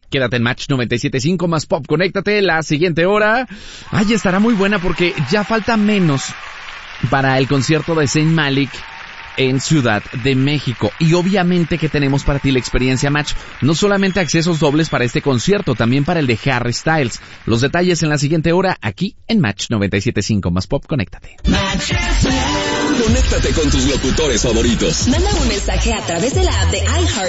Quédate en Match 97.5 más Pop. Conéctate la siguiente hora. Ay, estará muy buena porque ya falta menos para el concierto de Zayn Malik en Ciudad de México. Y obviamente que tenemos para ti la experiencia Match. No solamente accesos dobles para este concierto, también para el de Harry Styles. Los detalles en la siguiente hora, aquí en Match 97.5 más Pop. Conéctate. Conéctate con tus locutores favoritos. Manda un mensaje a través de la app de iHeart